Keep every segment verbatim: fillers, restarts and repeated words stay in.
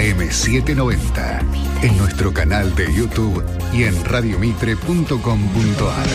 eme setecientos noventa, en nuestro canal de YouTube y en radio mitre punto com punto ar.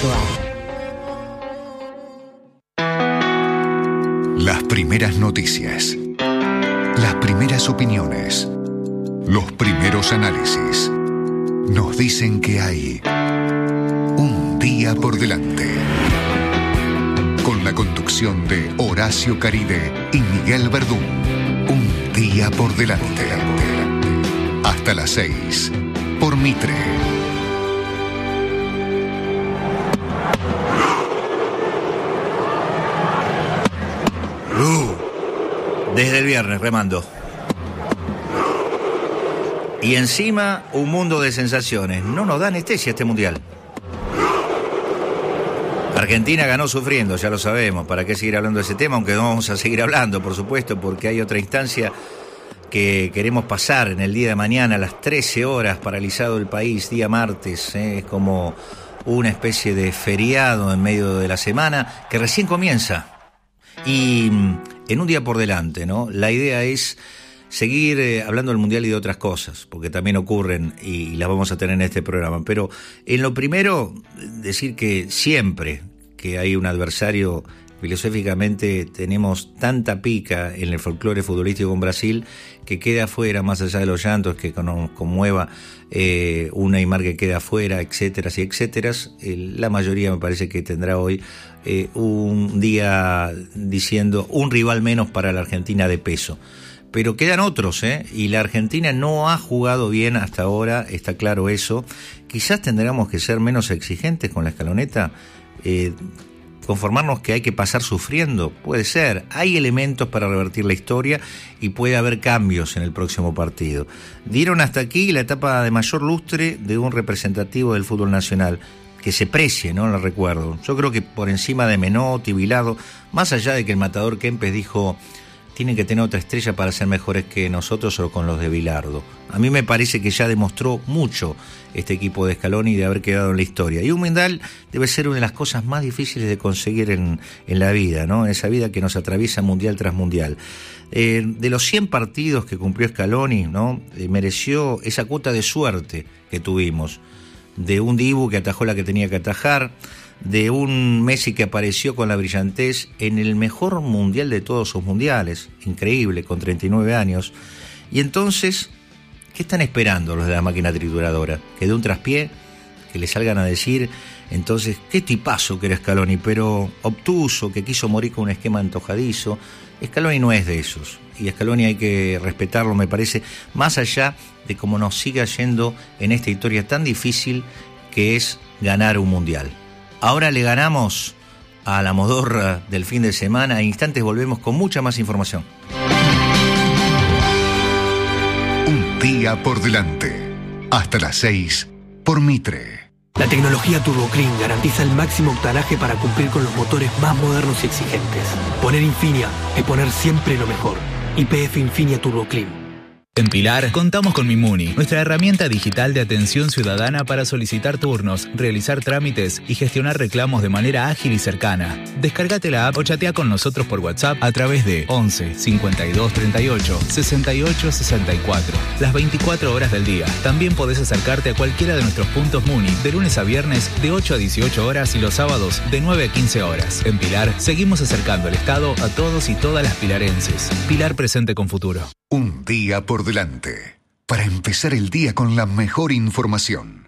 Las primeras noticias, las primeras opiniones, los primeros análisis nos dicen que hay un día por delante. Con la conducción de Horacio Caride y Miguel Verdún. Un día por delante. Hasta las seis, por Mitre. Uh, desde el viernes remando. Y encima un mundo de sensaciones. No nos da anestesia este mundial. Argentina ganó sufriendo, ya lo sabemos. ¿Para qué seguir hablando de ese tema? Aunque no vamos a seguir hablando, por supuesto, porque hay otra instancia que queremos pasar en el día de mañana a las trece horas, paralizado el país, día martes. ¿eh? Es como una especie de feriado en medio de la semana que recién comienza. Y en un día por delante, ¿no? La idea es seguir eh, hablando del Mundial y de otras cosas, porque también ocurren y las vamos a tener en este programa. Pero en lo primero, decir que siempre que hay un adversario, filosóficamente tenemos tanta pica en el folclore futbolístico con Brasil que queda afuera, más allá de los llantos que nos conmueva eh, un Neymar que queda afuera, etcétera, y etcétera. Eh, la mayoría me parece que tendrá hoy eh, un día diciendo un rival menos para la Argentina de peso. Pero quedan otros, ¿eh? Y la Argentina no ha jugado bien hasta ahora, está claro eso. Quizás tendremos que ser menos exigentes con la escaloneta, eh, conformarnos que hay que pasar sufriendo, puede ser. Hay elementos para revertir la historia y puede haber cambios en el próximo partido. Dieron hasta aquí la etapa de mayor lustre de un representativo del fútbol nacional, que se precie, ¿no? Lo recuerdo. Yo creo que por encima de Menotti, Bilardo, más allá de que el matador Kempes dijo tienen que tener otra estrella para ser mejores que nosotros o con los de Bilardo. A mí me parece que ya demostró mucho este equipo de Scaloni de haber quedado en la historia. Y un mundial debe ser una de las cosas más difíciles de conseguir en, en la vida, ¿no? En esa vida que nos atraviesa mundial tras mundial. Eh, de los cien partidos que cumplió Scaloni, ¿no? Eh, mereció esa cuota de suerte que tuvimos. De un Dibu que atajó la que tenía que atajar, de un Messi que apareció con la brillantez en el mejor mundial de todos sus mundiales, increíble, con treinta y nueve años. Y entonces, ¿qué están esperando los de la máquina trituradora? Que de un traspié, que le salgan a decir, entonces, qué tipazo que era Scaloni, pero obtuso, que quiso morir con un esquema antojadizo. Scaloni no es de esos, y Scaloni hay que respetarlo, me parece, más allá de cómo nos siga yendo en esta historia tan difícil que es ganar un mundial. Ahora le ganamos a la modorra del fin de semana. En instantes volvemos con mucha más información. Un día por delante. Hasta las seis, por Mitre. La tecnología Turbo Clean garantiza el máximo octanaje para cumplir con los motores más modernos y exigentes. Poner Infinia es poner siempre lo mejor. Y P F Infinia Turbo Clean. En Pilar contamos con Mimuni, nuestra herramienta digital de atención ciudadana para solicitar turnos, realizar trámites y gestionar reclamos de manera ágil y cercana. Descárgate la app o chatea con nosotros por WhatsApp a través de once cincuenta y dos treinta y ocho sesenta y ocho sesenta y cuatro. Las veinticuatro horas del día. También podés acercarte a cualquiera de nuestros puntos Muni de lunes a viernes de ocho a dieciocho horas y los sábados de nueve a quince horas. En Pilar seguimos acercando el Estado a todos y todas las pilarenses. Pilar presente con futuro. Un día por delante, para empezar el día con la mejor información.